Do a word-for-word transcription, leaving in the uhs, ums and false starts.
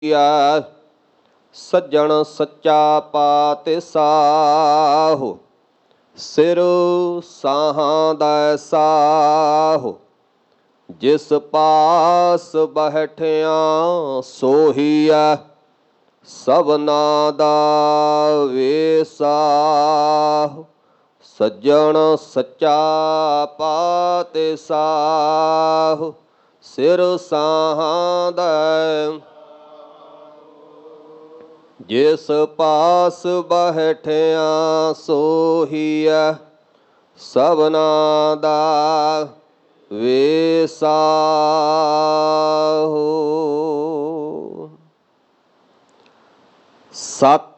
ਆ ਸੱਜਣ ਸੱਚਾ ਪਾਤਿ ਸਾਹੁ, ਸਿਰ ਸਾਹਾਂ ਦਾ ਸਾਹੁ। ਜਿਸ ਪਾਸ ਬੈਠਿਆ ਸੋਹੀਐ, ਸਭਨਾ ਦਾ ਵੇਸਾਹੁ। ਸੱਜਣ ਸੱਚਾ ਪਾਤਿ ਸਾਹੁ, ਸਿਰ ਸਾਹਾਂ ਦਾ। ਜਿਸ ਪਾਸ ਬੈਠਿਆ ਸੋਹੀਐ, ਸਭਨਾ ਦਾ ਵੇਸਾਹੁ। ਸਤਿ